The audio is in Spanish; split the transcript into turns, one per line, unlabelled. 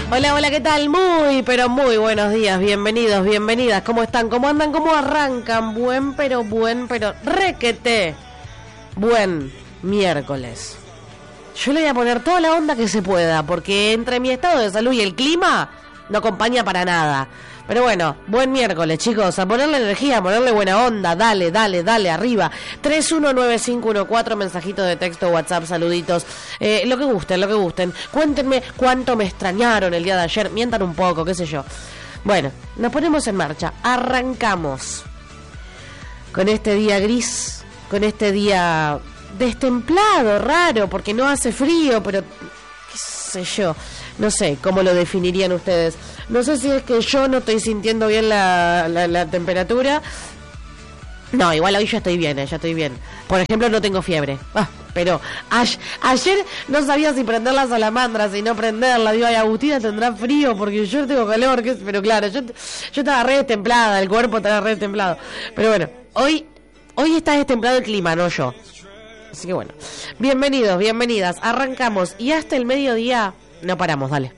Hola, hola, ¿qué tal? Muy, pero muy buenos días, bienvenidos, bienvenidas. ¿Cómo están? ¿Cómo andan? ¿Cómo arrancan? Buen, pero requete. Buen miércoles. Yo le voy a poner toda la onda que se pueda, porque entre mi estado de salud y el clima no acompaña para nada. Pero bueno, buen miércoles, chicos, a ponerle energía, a ponerle buena onda, dale, arriba. 319514, mensajito de texto, WhatsApp, saluditos, lo que gusten. Cuéntenme cuánto me extrañaron el día de ayer, mientan un poco, qué sé yo. Bueno, nos ponemos en marcha, arrancamos con este día gris, con este día destemplado, raro, porque no hace frío, pero qué sé yo, no sé cómo lo definirían ustedes. No sé si es que yo no estoy sintiendo bien la temperatura. No, igual hoy ya estoy bien, ya estoy bien. Por ejemplo, no tengo fiebre. Pero ayer no sabía si prender la salamandra, si no prenderla. Digo, ay, Agustina tendrá frío porque yo tengo calor. Pero claro, yo estaba re destemplada, el cuerpo estaba re destemplado. Pero bueno, hoy está destemplado el clima, no yo. Así que bueno, bienvenidos, bienvenidas. Arrancamos y hasta el mediodía no paramos, dale.